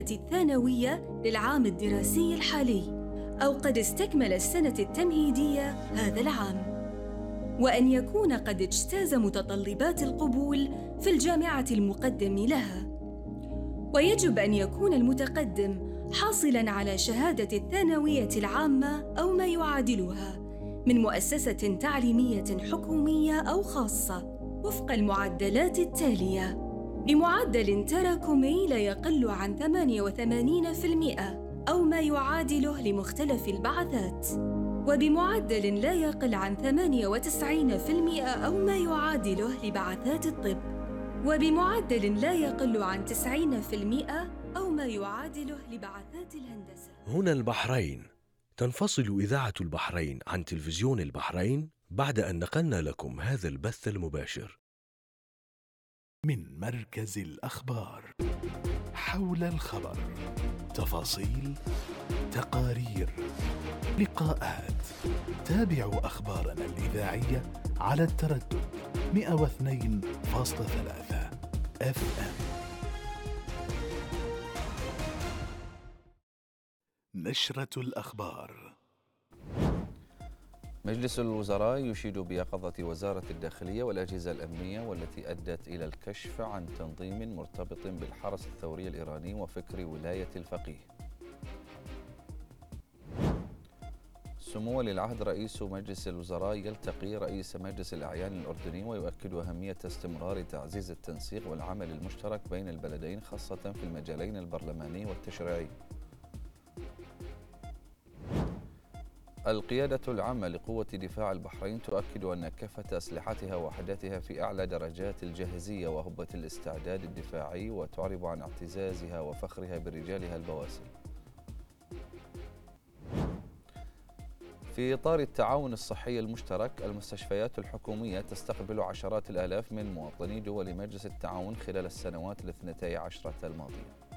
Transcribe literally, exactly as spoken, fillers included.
الثانوية للعام الدراسي الحالي أو قد استكمل السنة التمهيدية هذا العام، وأن يكون قد اجتاز متطلبات القبول في الجامعة المقدم لها. ويجب أن يكون المتقدم حاصلاً على شهادة الثانوية العامة أو ما يعادلها من مؤسسة تعليمية حكومية أو خاصة وفق المعدلات التالية: بمعدل تراكمي لا يقل عن ثمانية وثمانين بالمئة أو ما يعادله لمختلف البعثات، وبمعدل لا يقل عن ثمانية وتسعين بالمئة أو ما يعادله لبعثات الطب، وبمعدل لا يقل عن تسعين بالمئة أو ما يعادله لبعثات الهندسة. هنا البحرين. تنفصل إذاعة البحرين عن تلفزيون البحرين بعد أن نقلنا لكم هذا البث المباشر. من مركز الأخبار، حول الخبر، تفاصيل، تقارير، لقاءات. تابعوا أخبارنا الإذاعية على التردد مئة واثنين فاصلة ثلاثة اف ام. نشرة الأخبار. مجلس الوزراء يشيد بيقظة وزارة الداخلية والأجهزة الأمنية والتي أدت إلى الكشف عن تنظيم مرتبط بالحرس الثوري الإيراني وفكر ولاية الفقيه. سمو ولي العهد رئيس مجلس الوزراء يلتقي رئيس مجلس الأعيان الأردني ويؤكد أهمية استمرار تعزيز التنسيق والعمل المشترك بين البلدين خاصة في المجالين البرلماني والتشريعي. القيادة العامة لقوة دفاع البحرين تؤكد أن كافة أسلحتها ووحداتها في أعلى درجات الجاهزية وهبة الاستعداد الدفاعي، وتعرب عن اعتزازها وفخرها برجالها البواسل. في إطار التعاون الصحي المشترك، المستشفيات الحكومية تستقبل عشرات الآلاف من مواطني دول مجلس التعاون خلال السنوات الاثنتي عشرة الماضية.